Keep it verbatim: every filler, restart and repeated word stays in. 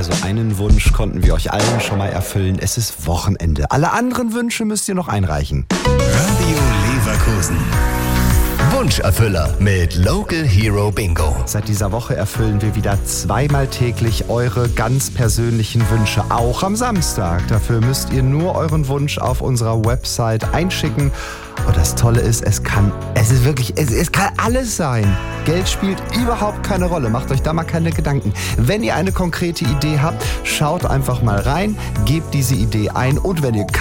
Also einen Wunsch konnten wir euch allen schon mal erfüllen. Es ist Wochenende. Alle anderen Wünsche müsst ihr noch einreichen. Radio Leverkusen. Wunscherfüller mit Local Hero Bingo. Seit dieser Woche erfüllen wir wieder zweimal täglich eure ganz persönlichen Wünsche, auch am Samstag. Dafür müsst ihr nur euren Wunsch auf unserer Website einschicken. Und das Tolle ist, es kann, es ist wirklich, es, es kann alles sein. Geld spielt überhaupt keine Rolle. Macht euch da mal keine Gedanken. Wenn ihr eine konkrete Idee habt, schaut einfach mal rein, gebt diese Idee ein und wenn ihr